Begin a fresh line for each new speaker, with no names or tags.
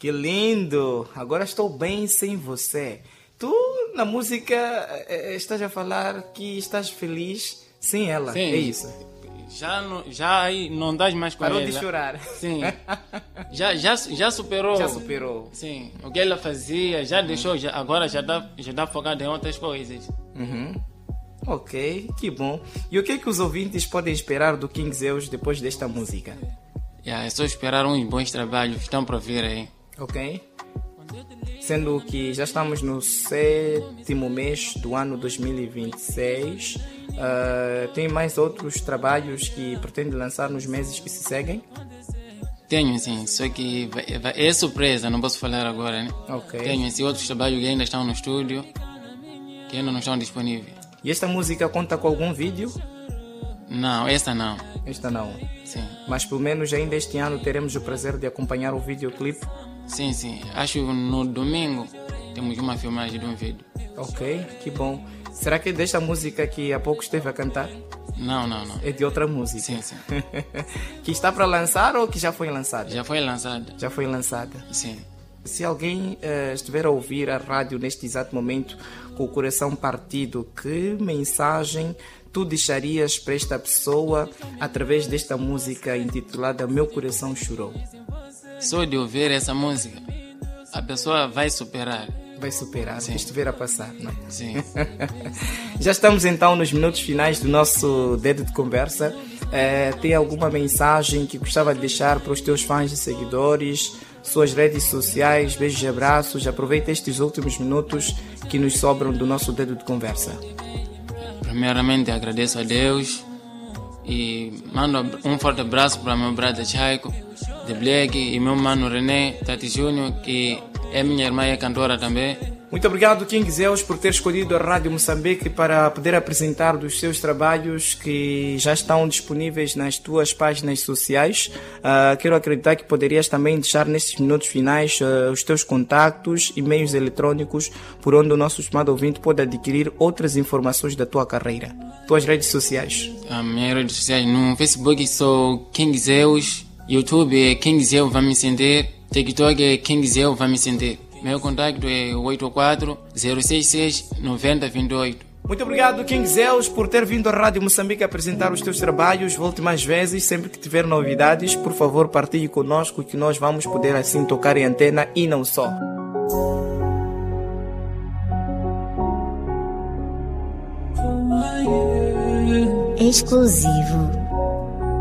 Que lindo! Agora estou bem sem você. Tu, na música, estás a falar que estás feliz sem ela. Sim, é isso?
Já aí não dás mais com ela.
Parou de chorar.
Sim. Já superou.
Já superou.
Sim. O que ela fazia, já deixou, agora já dá focada em outras coisas.
Uhum. Ok, que bom. E o que é que os ouvintes podem esperar do King Zeus depois desta música?
É só esperar uns bons trabalhos, estão para vir aí.
Ok. Sendo que já estamos no 7º mês do ano 2026, tem mais outros trabalhos que pretende lançar nos meses que se seguem?
Tenho sim, só que é surpresa, não posso falar agora, né?
Ok.
Tenho sim outros trabalhos que ainda estão no estúdio, que ainda não estão disponíveis.
E esta música conta com algum vídeo?
Não, esta não.
Esta não?
Sim.
Mas pelo menos ainda este ano teremos o prazer de acompanhar o videoclipe?
Sim. Acho que no domingo temos uma filmagem de um vídeo.
Ok, que bom. Será que é desta música que há pouco esteve a cantar?
Não.
É de outra música?
Sim.
Que está para lançar ou que já foi lançada?
Já foi lançada.
Já foi lançada?
Sim.
Se alguém estiver a ouvir a rádio neste exato momento com o coração partido, que mensagem tu deixarias para esta pessoa através desta música intitulada Meu Coração Chorou?
Só de ouvir essa música, a pessoa vai superar.
Vai superar,
sim.
Estiver a passar, não é?
Sim.
Já estamos então nos minutos finais do nosso Dedo de Conversa. Tem alguma mensagem que gostava de deixar para os teus fãs e seguidores? Suas redes sociais, beijos e abraços. Aproveita estes últimos minutos que nos sobram do nosso Dedo de Conversa.
Primeiramente agradeço a Deus e mando um forte abraço para meu brother Chaiko, The Black, e meu mano René Tati Júnior, que é minha irmã e é cantora também.
Muito obrigado, King Zeus, por ter escolhido a Rádio Moçambique para poder apresentar dos seus trabalhos que já estão disponíveis nas tuas páginas sociais. Quero acreditar que poderias também deixar nestes minutos finais os teus contactos e meios eletrônicos por onde o nosso estimado ouvinte pode adquirir outras informações da tua carreira. Tuas redes sociais.
As minhas redes sociais, no Facebook sou King Zeus, YouTube é King Zeus Vai Me Sentir, TikTok é King Zeus Vai Me Sentir. Meu contato é 84-066-9028.
Muito obrigado, King Zeus, por ter vindo à Rádio Moçambique apresentar os teus trabalhos. Volte mais vezes, sempre que tiver novidades, por favor, partilhe conosco que nós vamos poder assim tocar em antena e não só.
Exclusivo.